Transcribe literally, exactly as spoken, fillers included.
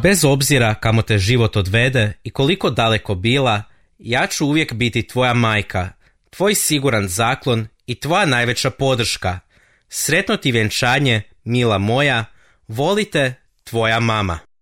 Bez obzira kamo te život odvede i koliko daleko bila, ja ću uvijek biti tvoja majka, tvoj siguran zaklon i tvoja najveća podrška. Sretno ti vjenčanje, mila moja, volite, tvoja mama.